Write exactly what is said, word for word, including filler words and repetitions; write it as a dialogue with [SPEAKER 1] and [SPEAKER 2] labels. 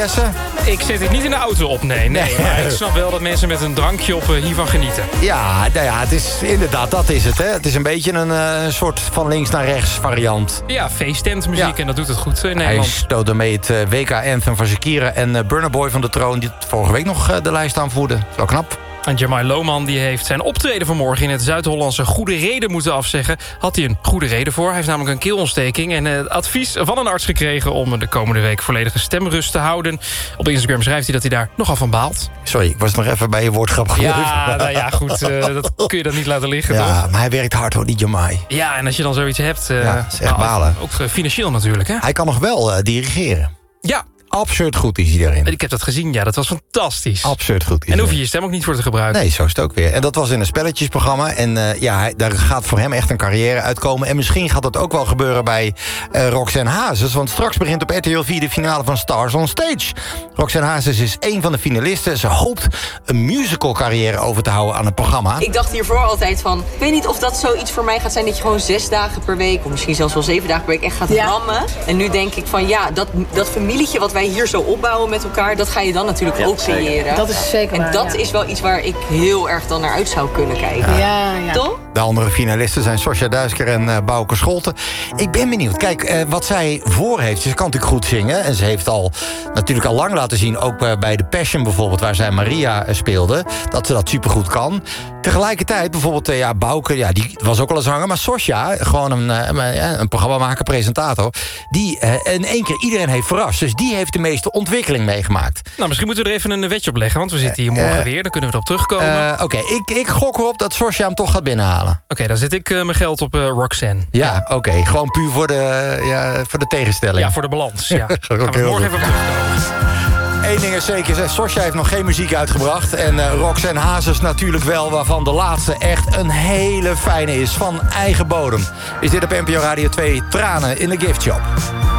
[SPEAKER 1] Ik zet het niet in de auto op, nee. nee maar ik snap wel dat mensen met een drankje op uh, hiervan genieten.
[SPEAKER 2] Ja, nou ja, het is inderdaad, dat is het. Hè. Het is een beetje een uh, soort van links naar rechts variant.
[SPEAKER 1] Ja, feesttentmuziek ja. En dat doet het goed in Nederland.
[SPEAKER 2] Hij stoot daarmee het uh, W K-anthem van Shakira en uh, Burna Boy van de troon... die vorige week nog uh, de lijst aanvoerde. Dat is wel knap.
[SPEAKER 1] En Jamai Lohman die heeft zijn optreden vanmorgen in het Zuid-Hollandse Goede Reden moeten afzeggen. Had hij een goede reden voor. Hij heeft namelijk een keelontsteking en het advies van een arts gekregen om de komende week volledige stemrust te houden. Op Instagram schrijft hij dat hij daar nogal van baalt.
[SPEAKER 2] Sorry, ik was nog even bij je woordgrap gebleven.
[SPEAKER 1] Ja, nou ja, goed, uh, dat kun je dan niet laten liggen,
[SPEAKER 2] ja,
[SPEAKER 1] toch?
[SPEAKER 2] Maar hij werkt hard hoor, die Jamai.
[SPEAKER 1] Ja, en als je dan zoiets hebt... Uh,
[SPEAKER 2] ja, dat is echt balen.
[SPEAKER 1] Ook, ook financieel natuurlijk, hè?
[SPEAKER 2] Hij kan nog wel uh, dirigeren.
[SPEAKER 1] Ja.
[SPEAKER 2] Absurd goed is hij daarin.
[SPEAKER 1] Ik heb dat gezien, ja, dat was fantastisch.
[SPEAKER 2] Absurd goed.
[SPEAKER 1] En hoef je je stem ook niet voor te gebruiken.
[SPEAKER 2] Nee, zo is het ook weer. En dat was in een spelletjesprogramma. En uh, ja, hij, daar gaat voor hem echt een carrière uitkomen. En misschien gaat dat ook wel gebeuren bij uh, Roxanne Hazes. Want straks begint op R T L vier de finale van Stars on Stage. Roxanne Hazes is één van de finalisten. Ze hoopt een musical carrière over te houden aan het programma.
[SPEAKER 3] Ik dacht hiervoor altijd van... ik weet niet of dat zoiets voor mij gaat zijn... dat je gewoon zes dagen per week... of misschien zelfs wel zeven dagen per week echt gaat ja. rammen. En nu denk ik van ja, dat, dat familietje wat wij hier zo opbouwen met elkaar, dat ga je dan natuurlijk ja, ook creëren.
[SPEAKER 4] Dat is zeker waar,
[SPEAKER 3] En dat
[SPEAKER 4] ja.
[SPEAKER 3] is wel iets waar ik heel erg dan naar uit zou kunnen kijken.
[SPEAKER 4] Ja, ja.
[SPEAKER 3] Toch?
[SPEAKER 2] De andere finalisten zijn Sosja Duisker en uh, Bouke Scholten. Ik ben benieuwd. Kijk, uh, wat zij voor heeft. Ze kan natuurlijk goed zingen. En ze heeft al natuurlijk al lang laten zien... ook uh, bij The Passion bijvoorbeeld, waar zij Maria uh, speelde... dat ze dat supergoed kan. Tegelijkertijd bijvoorbeeld, uh, ja, Bouke... ja, die was ook al een zanger. Maar Sosja, gewoon een, uh, een, een programmamaker, presentator... die uh, in één keer iedereen heeft verrast. Dus die heeft de meeste ontwikkeling meegemaakt.
[SPEAKER 1] Nou, misschien moeten we er even een wetje op leggen... want we zitten hier morgen uh, weer, dan kunnen we erop terugkomen.
[SPEAKER 2] Uh, Oké, okay. ik, ik gok erop dat Sosja hem toch gaat binnenhalen. Oké,
[SPEAKER 1] okay, dan zet ik uh, mijn geld op uh, Roxanne.
[SPEAKER 2] Ja, oké. Okay. Gewoon puur voor de, ja, voor de tegenstelling.
[SPEAKER 1] Ja, voor de balans. Ja. Gaan we
[SPEAKER 2] okay,
[SPEAKER 1] morgen even op terugkomen.
[SPEAKER 2] Eén ding is zeker, Sosja heeft nog geen muziek uitgebracht. En uh, Roxanne Hazes natuurlijk wel, waarvan de laatste echt een hele fijne is. Van eigen bodem. Is dit op N P O Radio twee, Tranen in de Gift Shop.